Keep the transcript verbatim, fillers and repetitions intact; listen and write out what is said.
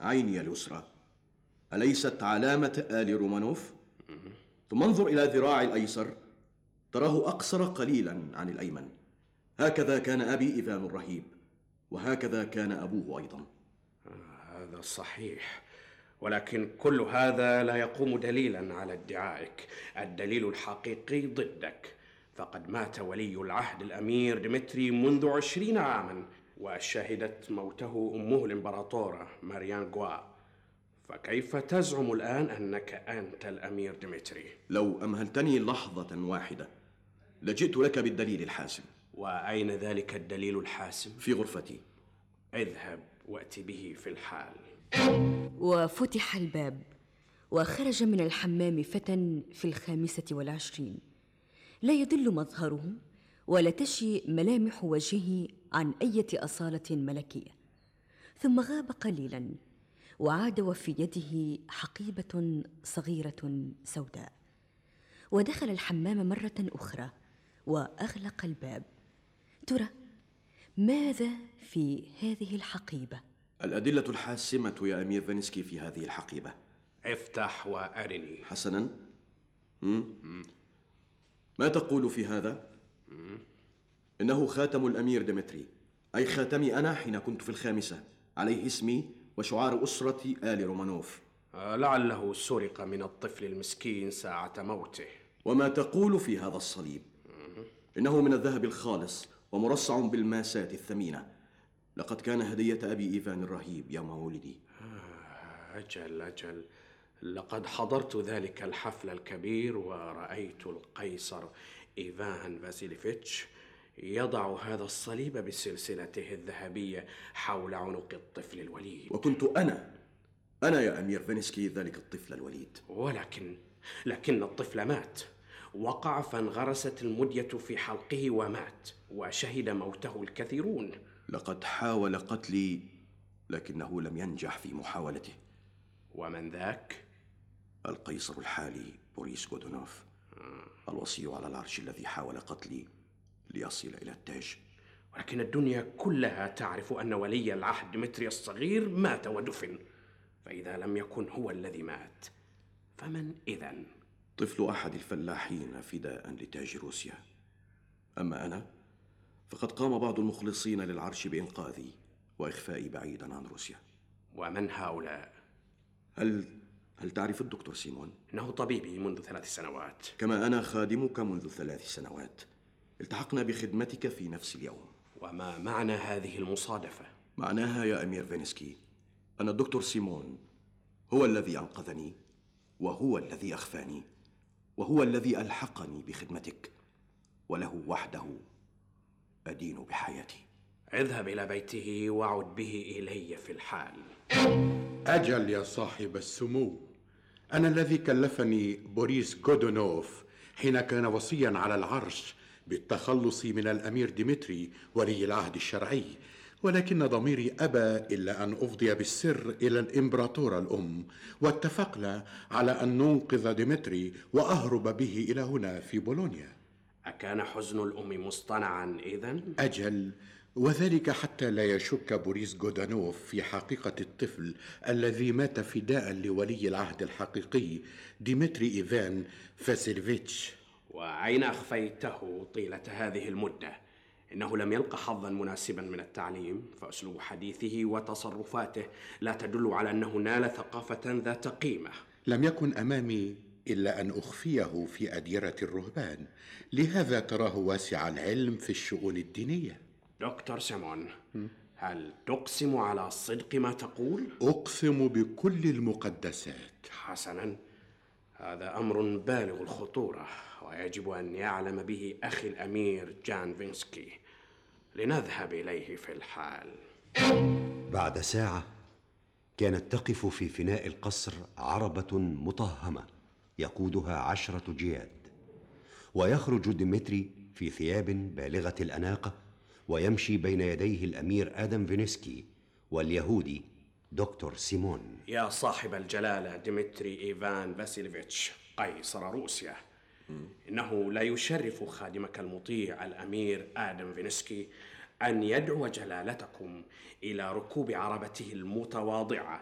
عيني اليسرى أليست علامة آل رومانوف؟ ثم انظر إلى ذراعي الأيسر، تراه أقصر قليلا عن الأيمن. هكذا كان أبي إيفان الرهيب، وهكذا كان أبوه أيضا. هذا صحيح، ولكن كل هذا لا يقوم دليلا على ادعائك. الدليل الحقيقي ضدك، فقد مات ولي العهد الأمير ديمتري منذ عشرين عاما، وشهدت موته أمه الإمبراطورة ماريان غوا. فكيف تزعم الآن أنك أنت الأمير ديمتري؟ لو أمهلتني لحظة واحدة لجئت لك بالدليل الحاسم. وأين ذلك الدليل الحاسم؟ في غرفتي. اذهب وأت به في الحال. وفتح الباب، وخرج من الحمام فتى في الخامسة والعشرين، لا يدل مظهره ولا تشي ملامح وجهه عن أي أصالة ملكية. ثم غاب قليلا، وعاد وفي يده حقيبة صغيرة سوداء، ودخل الحمام مرة أخرى وأغلق الباب. ترى ماذا في هذه الحقيبة؟ الأدلة الحاسمة يا أمير فينسكي في هذه الحقيبة. افتح وأرني. حسنا. مم؟ ما تقول في هذا؟ مم. إنه خاتم الأمير ديمتري، أي خاتمي أنا حين كنت في الخامسة، عليه اسمي وشعار أسرة آل رومانوف. آه لعله سرق من الطفل المسكين ساعة موته. وما تقول في هذا الصليب؟ مم. إنه من الذهب الخالص ومرصع بالماسات الثمينة، لقد كان هدية أبي إيفان الرهيب يوم ولدي. آه أجل أجل، لقد حضرت ذلك الحفل الكبير ورأيت القيصر إيفان فاسيليفيتش يضع هذا الصليب بسلسلته الذهبية حول عنق الطفل الوليد. وكنت أنا أنا يا أمير فينسكي ذلك الطفل الوليد. ولكن لكن الطفل مات، وقع فانغرست المدية في حلقه ومات، وشهد موته الكثيرون. لقد حاول قتلي لكنه لم ينجح في محاولته. ومن ذاك؟ القيصر الحالي بوريس غودونوف، الوصي على العرش الذي حاول قتلي ليصل إلى التاج. ولكن الدنيا كلها تعرف أن ولي العهد ديمتري الصغير مات ودفن، فإذا لم يكن هو الذي مات فمن إذن؟ طفل أحد الفلاحين فداء لتاج روسيا. أما أنا فقد قام بعض المخلصين للعرش بإنقاذي وإخفائي بعيدا عن روسيا. ومن هؤلاء؟ هل هل تعرف الدكتور سيمون؟ إنه طبيبي منذ ثلاث سنوات. كما أنا خادمك منذ ثلاث سنوات. التحقنا بخدمتك في نفس اليوم. وما معنى هذه المصادفة؟ معناها يا أمير فينسكي أن الدكتور سيمون هو الذي أنقذني، وهو الذي أخفاني، وهو الذي ألحقني بخدمتك، وله وحده أدين بحياتي. اذهب إلى بيته وعد به إلي في الحال. أجل يا صاحب السمو، أنا الذي كلفني بوريس غودونوف حين كان وصيا على العرش بالتخلص من الأمير ديمتري ولي العهد الشرعي، ولكن ضميري أبى إلا أن أفضي بالسر إلى الإمبراطورة الأم، واتفقنا على أن ننقذ ديمتري وأهرب به إلى هنا في بولونيا. أكان حزن الأم مصطنعا إذن؟ أجل، وذلك حتى لا يشك بوريس غودونوف في حقيقة الطفل الذي مات فداء لولي العهد الحقيقي ديمتري إيفان فاسيليفيتش. وأين أخفيته طيلة هذه المدة؟ إنه لم يلق حظا مناسبا من التعليم، فأسلوب حديثه وتصرفاته لا تدل على أنه نال ثقافة ذات قيمة. لم يكن أمامي إلا أن أخفيه في أديرة الرهبان، لهذا تراه واسع العلم في الشؤون الدينية. دكتور سيمون، هل تقسم على صدق ما تقول؟ أقسم بكل المقدسات. حسنا، هذا أمر بالغ الخطورة، ويجب أن يعلم به أخي الأمير جان فينسكي. لنذهب إليه في الحال. بعد ساعة كانت تقف في فناء القصر عربة مطهمة يقودها عشرة جياد، ويخرج ديمتري في ثياب بالغة الأناقة، ويمشي بين يديه الأمير آدم فينسكي واليهودي دكتور سيمون. يا صاحب الجلالة ديمتري إيفان فاسيليفيتش قيصر روسيا، إنه لا يشرف خادمك المطيع الأمير آدم فينسكي أن يدعو جلالتكم إلى ركوب عربته المتواضعة